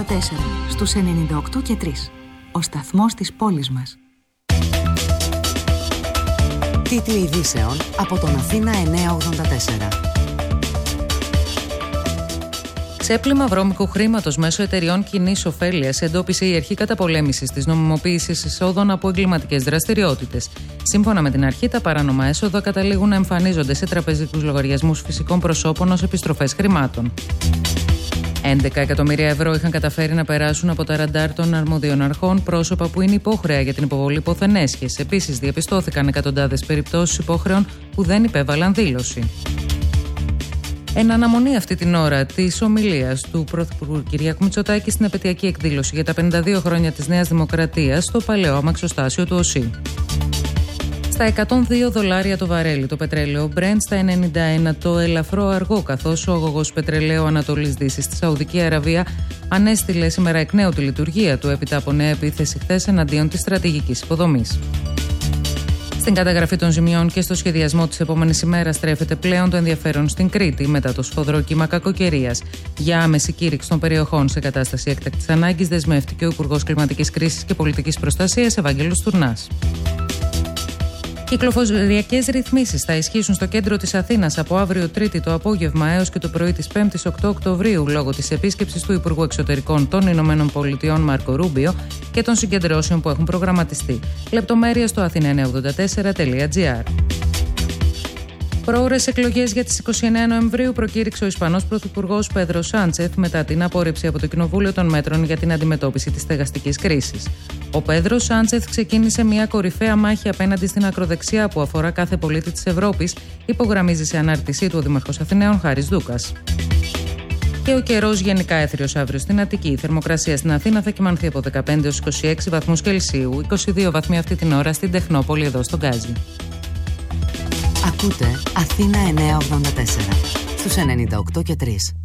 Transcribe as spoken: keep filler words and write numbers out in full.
τέσσερα, στους ενενήντα οκτώ και τρία. Ο σταθμός της πόλης μας. Τίτλοι ειδήσεων από τον Αθήνα εννιακόσια ογδόντα τέσσερα. Ξέπλυμα βρώμικου χρήματος μέσω εταιριών κοινής ωφέλειας εντόπισε η Αρχή Καταπολέμησης της Νομιμοποίησης Εισόδων από εγκληματικές δραστηριότητες. Σύμφωνα με την αρχή, τα παράνομα έσοδα καταλήγουν να εμφανίζονται σε τραπεζικούς λογαριασμούς φυσικών προσώπων ως επιστροφές χρημάτων. έντεκα εκατομμύρια ευρώ είχαν καταφέρει να περάσουν από τα ραντάρ των αρμοδίων αρχών πρόσωπα που είναι υπόχρεα για την υποβολή ποθενέσχες. Επίσης, διαπιστώθηκαν εκατοντάδες περιπτώσεις υπόχρεων που δεν υπέβαλαν δήλωση. Εν αναμονή αυτή την ώρα της ομιλίας του Πρωθυπουργού Κυριάκου Μητσοτάκη στην επετειακή εκδήλωση για τα πενήντα δύο χρόνια της Νέας Δημοκρατίας στο παλαιό αμαξοστάσιο του ΟΣΥ. Στα εκατόν δύο δολάρια το βαρέλι το πετρέλαιο Brent, στα ενενήντα ένα το ελαφρό αργό, καθώς ο αγωγός πετρελαίου Ανατολής Δύσης στη Σαουδική Αραβία ανέστηλε σήμερα εκ νέου τη λειτουργία του έπειτα από νέα επίθεση χθες εναντίον της στρατηγικής υποδομής. Στην καταγραφή των ζημιών και στο σχεδιασμό της επόμενης ημέρας στρέφεται πλέον το ενδιαφέρον στην Κρήτη μετά το σφοδρό κύμα κακοκαιρίας. Για άμεση κήρυξη των περιοχών σε κατάσταση έκτακτης ανάγκης δεσμεύτηκε ο Υπουργός Κλιματικής Κρίσης και Πολιτικής Προστασίας Ευάγγελος Τουρνάς. Κυκλοφοριακές ρυθμίσεις θα ισχύσουν στο κέντρο της Αθήνας από αύριο Τρίτη το απόγευμα έως και το πρωί της Πέμπτης οκτώ Οκτωβρίου λόγω της επίσκεψης του Υπουργού Εξωτερικών των Ηνωμένων Πολιτειών Μάρκο Ρούμπιο και των συγκεντρώσεων που έχουν προγραμματιστεί. Λεπτομέρειες στο αθήνα εννιακόσια ογδόντα τέσσερα τελεία τζι άρ. Πρόωρες εκλογές για τις είκοσι εννέα Νοεμβρίου προκήρυξε ο Ισπανός Πρωθυπουργός Πέδρο Σάντσεθ μετά την απόρριψη από το Κοινοβούλιο των μέτρων για την αντιμετώπιση της στεγαστικής κρίσης. Ο Πέδρο Σάντσεθ ξεκίνησε μια κορυφαία μάχη απέναντι στην ακροδεξιά που αφορά κάθε πολίτη της Ευρώπης, υπογραμμίζει σε ανάρτησή του ο Δήμαρχος Αθηναίων Χάρης Δούκας. Και ο καιρός γενικά έθριος αύριο στην Αττική. Η θερμοκρασία στην Αθήνα θα κυμανθεί από δεκαπέντε έως είκοσι έξι βαθμούς Κελσίου, είκοσι δύο βαθμοί αυτή την ώρα στην Τεχνόπολη εδώ στον Γκάζι. Ακούτε Αθήνα εννιακόσια ογδόντα τέσσερα στους ενενήντα οκτώ και τρία.